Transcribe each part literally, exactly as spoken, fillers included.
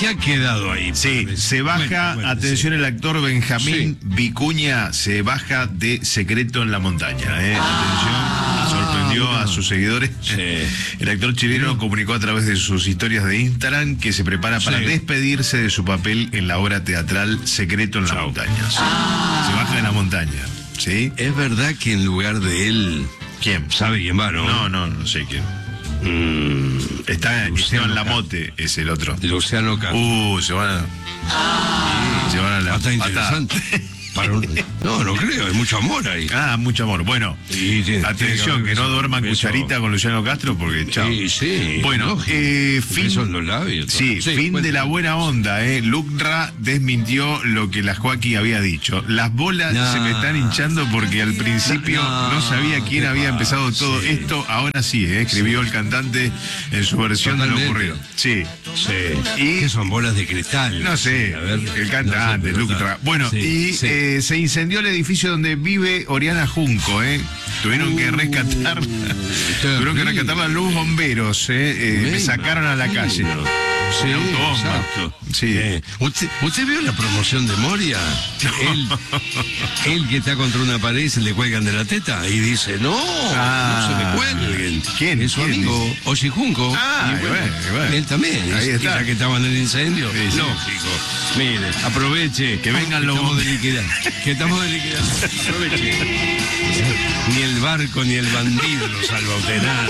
¿Qué ha quedado ahí? Sí, se baja, Cuenta, cuenta, atención, sí. el actor Benjamín Sí. Vicuña se baja de Secreto en la Montaña. ¿eh? Ah, atención, sorprendió mira. a sus seguidores. Sí. El actor chileno comunicó a través de sus historias de Instagram que se prepara para Sí. despedirse de su papel en la obra teatral Secreto en la Chau. Montaña. Sí. Se baja de la montaña. ¿Sí? Es verdad que en lugar de él, ¿Quién? ¿sabe quién va, no? No, no, no sé quién. Mm, Está Luciano Esteban Castro. Lamote, es el otro. Luciano Castro. Uh, se van a. Se van a la Ah, está patada. interesante. Para un- No, no creo, hay mucho amor ahí. Ah, mucho amor. Bueno, Sí, tiene- atención, tiene que no beso- duerman beso- cucharita con Luciano Castro porque chao. Sí, sí. Bueno, lógico. eh, fin, Besos en los labios. todo. sí, Sí, fin cuenta. de la buena onda, eh. Lucra desmintió lo que la Joaquín había dicho. Las bolas No. se me están hinchando porque al principio no, No, sabía quién ¿qué había pasa? empezado todo Sí. esto. Ahora sí, eh, escribió el cantante en su versión de lo Totalmente. ocurrido. Sí. Sí. Y- ¿Qué son bolas de cristal? No sé, Sí, a ver, el cantante, no sé, pero Lucra. está. Bueno, Sí, y sí. eh, se incendió el edificio donde vive Oriana Junco, ¿eh? Tuvieron que Uh, rescatar, tuvieron que rescatarla los bomberos, ¿eh? Eh, Me me sacaron a la calle. imagino. Sí, La autobomba. exacto. Sí. Eh, ¿usted, ¿Usted vio la promoción de Moria? Él, él que está contra una pared y se le cuelgan de la teta y dice, no, Ah. no se me cuelguen. ¿Quién? Es su ¿Quién amigo, dice? Oshi Junco. Ah, y y bueno, y bueno. Él también. Ahí es- está. y ya que estaba en el incendio, Sí, sí. lógico. Mire, aproveche. Que vengan los estamos de bomberos. liquidar. Que estamos de liquidar. Aproveche. Ni el barco ni el bandido lo salva a usted nada.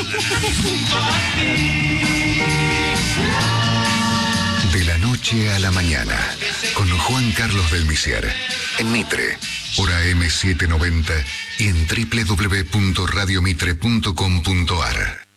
De la noche a la mañana, con Juan Carlos del Misier, en Mitre, hora eme setecientos noventa y en doble u doble u doble u punto radio mitre punto com punto ar.